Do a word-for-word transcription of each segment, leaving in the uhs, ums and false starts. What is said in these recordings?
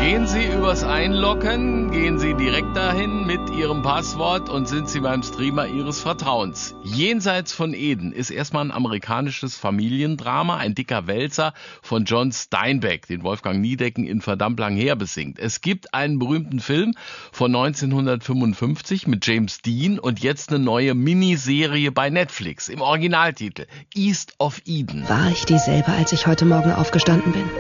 Gehen Sie übers Einloggen, gehen Sie direkt dahin mit Ihrem Passwort und sind Sie beim Streamer Ihres Vertrauens. Jenseits von Eden ist erstmal ein amerikanisches Familiendrama, ein dicker Wälzer von John Steinbeck, den Wolfgang Niedecken in Verdammt lang her besingt. Es gibt einen berühmten Film von neunzehnhundertfünfundfünfzig mit James Dean und jetzt eine neue Miniserie bei Netflix im Originaltitel East of Eden. War ich dieselbe, als ich heute Morgen aufgestanden bin?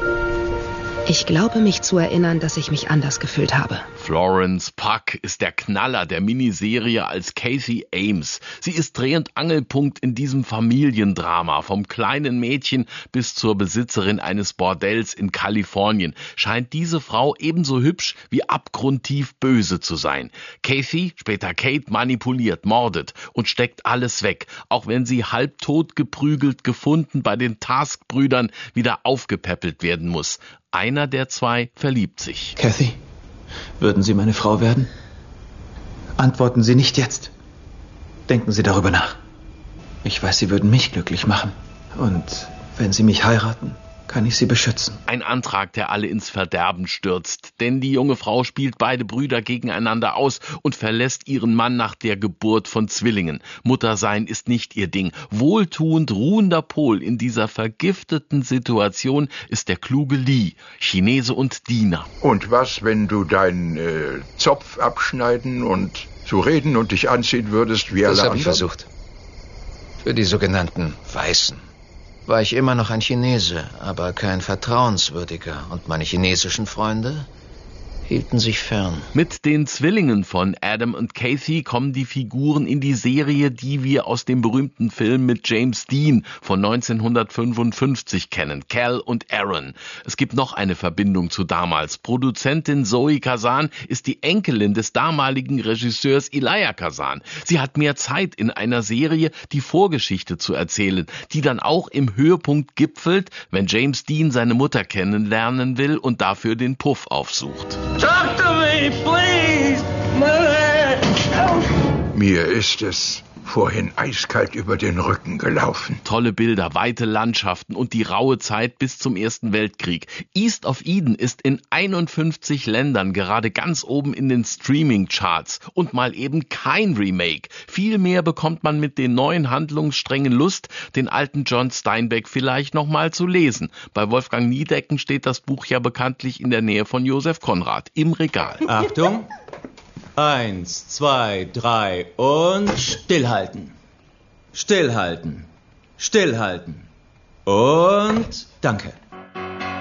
Ich glaube, mich zu erinnern, dass ich mich anders gefühlt habe. Florence Pugh ist der Knaller der Miniserie als Kathy Ames. Sie ist Dreh- und Angelpunkt in diesem Familiendrama. Vom kleinen Mädchen bis zur Besitzerin eines Bordells in Kalifornien scheint diese Frau ebenso hübsch wie abgrundtief böse zu sein. Kathy, später Kate, manipuliert, mordet und steckt alles weg, auch wenn sie halbtot geprügelt gefunden bei den Task-Brüdern wieder aufgepäppelt werden muss. Einer der zwei verliebt sich. Kathy, würden Sie meine Frau werden? Antworten Sie nicht jetzt. Denken Sie darüber nach. Ich weiß, Sie würden mich glücklich machen. Und wenn Sie mich heiraten, kann ich Sie beschützen. Ein Antrag, der alle ins Verderben stürzt. Denn die junge Frau spielt beide Brüder gegeneinander aus und verlässt ihren Mann nach der Geburt von Zwillingen. Muttersein ist nicht ihr Ding. Wohltuend ruhender Pol in dieser vergifteten Situation ist der kluge Lee, Chinese und Diener. Und was, wenn du deinen äh, Zopf abschneiden und so reden und dich anziehen würdest wie alle Das anderen? habe ich versucht. Für die sogenannten Weißen war ich immer noch ein Chinese, aber kein vertrauenswürdiger. Und meine chinesischen Freunde hielten sich fern. Mit den Zwillingen von Adam und Kathy kommen die Figuren in die Serie, die wir aus dem berühmten Film mit James Dean von neunzehnhundertfünfundfünfzig kennen, Cal und Aaron. Es gibt noch eine Verbindung zu damals. Produzentin Zoe Kazan ist die Enkelin des damaligen Regisseurs Elia Kazan. Sie hat mehr Zeit in einer Serie, die Vorgeschichte zu erzählen, die dann auch im Höhepunkt gipfelt, wenn James Dean seine Mutter kennenlernen will und dafür den Puff aufsucht. Talk to me, please, Mother. Mir ist es vorhin eiskalt über den Rücken gelaufen. Tolle Bilder, weite Landschaften und die raue Zeit bis zum Ersten Weltkrieg. East of Eden ist in einundfünfzig Ländern gerade ganz oben in den Streaming-Charts und mal eben kein Remake. Vielmehr bekommt man mit den neuen Handlungssträngen Lust, den alten John Steinbeck vielleicht noch mal zu lesen. Bei Wolfgang Niedecken steht das Buch ja bekanntlich in der Nähe von Josef Conrad im Regal. Achtung! Eins, zwei, drei und stillhalten. Stillhalten. Stillhalten. Und danke.